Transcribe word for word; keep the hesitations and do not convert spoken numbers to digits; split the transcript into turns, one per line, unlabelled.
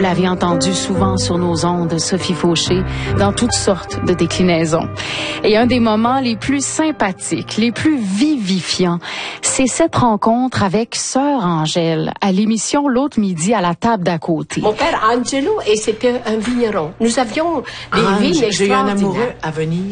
Vous l'avez entendu souvent sur nos ondes, Sophie Fauché, dans toutes sortes de déclinaisons. Et un des moments les plus sympathiques, les plus vivifiants, c'est cette rencontre avec Sœur Angèle à l'émission L'autre midi à la table d'à côté.
Mon père Angelo, et c'était un vigneron. Nous avions des
Ah,
vignes
j'ai eu un
extraordinaires.
amoureux à Venise.